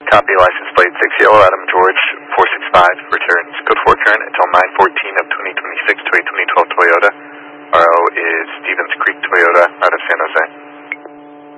Copy license plate 6 Yellow Adam George 465 returns code 4 current until 9/14 of 2026 to a 2012 Toyota. RO is Stevens Creek Toyota out of San Jose.